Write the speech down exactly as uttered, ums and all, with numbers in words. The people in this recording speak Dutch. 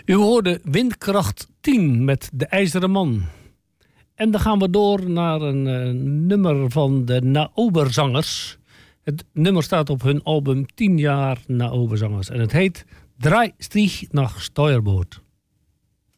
U hoorde Windkracht tien met De IJzeren Man. En dan gaan we door naar een uh, nummer van de Naoberzangers. Het nummer staat op hun album tien jaar Naoberzangers. En het heet Drei Strich nach Steuerbord.